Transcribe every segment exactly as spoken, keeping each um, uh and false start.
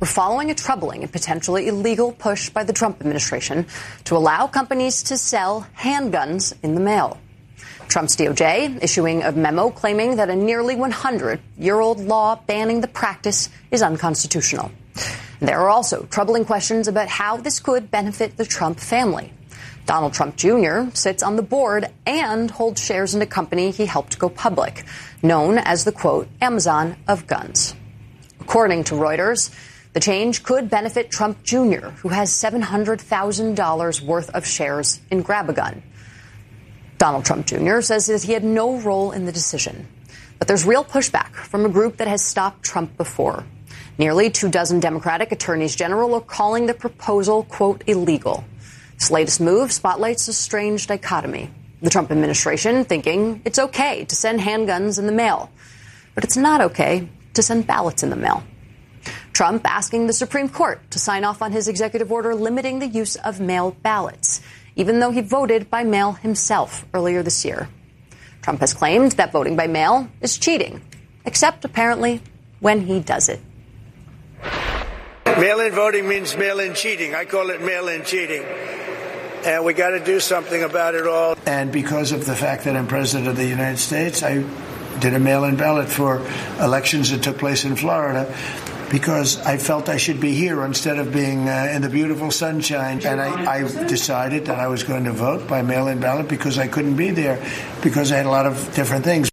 were following a troubling and potentially illegal push by the Trump administration to allow companies to sell handguns in the mail. Trump's D O J issuing a memo claiming that a nearly one hundred year old law banning the practice is unconstitutional. There are also troubling questions about how this could benefit the Trump family. Donald Trump Junior sits on the board and holds shares in a company he helped go public, known as the, quote, Amazon of guns. According to Reuters, the change could benefit Trump Junior, who has seven hundred thousand dollars worth of shares in Grab-A-Gun. Donald Trump Junior says that he had no role in the decision. But there's real pushback from a group that has stopped Trump before. Nearly two dozen Democratic attorneys general are calling the proposal, quote, illegal. This latest move spotlights a strange dichotomy. The Trump administration thinking it's okay to send handguns in the mail, but it's not okay to send ballots in the mail. Trump asking the Supreme Court to sign off on his executive order limiting the use of mail ballots, even though he voted by mail himself earlier this year. Trump has claimed that voting by mail is cheating, except apparently when he does it. Mail-in voting means mail-in cheating. I call it mail-in cheating. And we got to do something about it all. And because of the fact that I'm president of the United States, I did a mail-in ballot for elections that took place in Florida because I felt I should be here instead of being uh, in the beautiful sunshine. And I, I decided that I was going to vote by mail-in ballot because I couldn't be there because I had a lot of different things.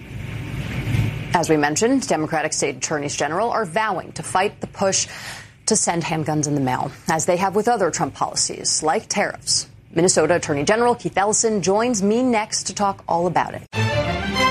As we mentioned, Democratic state attorneys general are vowing to fight the push to send handguns in the mail, as they have with other Trump policies, like tariffs. Minnesota Attorney General Keith Ellison joins me next to talk all about it.